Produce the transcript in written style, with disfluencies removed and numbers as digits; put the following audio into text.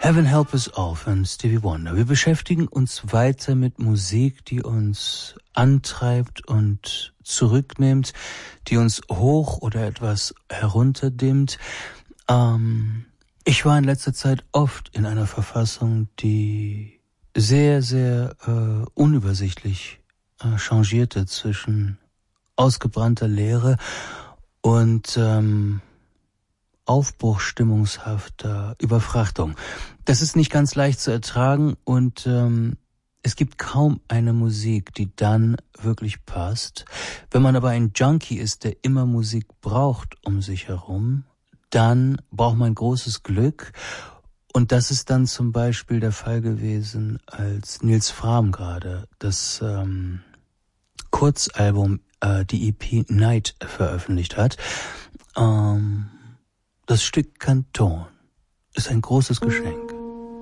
Heaven Help Us All von Stevie Wonder. Wir beschäftigen uns weiter mit Musik, die uns antreibt und zurücknimmt, die uns hoch oder etwas herunterdimmt. Ich war in letzter Zeit oft in einer Verfassung, die sehr, sehr unübersichtlich changierte zwischen ausgebrannter Leere und aufbruchsstimmungshafter Überfrachtung. Das ist nicht ganz leicht zu ertragen und es gibt kaum eine Musik, die dann wirklich passt. Wenn man aber ein Junkie ist, der immer Musik braucht um sich herum, dann braucht man großes Glück. Und das ist dann zum Beispiel der Fall gewesen, als Nils Frahm gerade das Kurzalbum, die EP Night veröffentlicht hat. Das Stück Kanton ist ein großes Geschenk.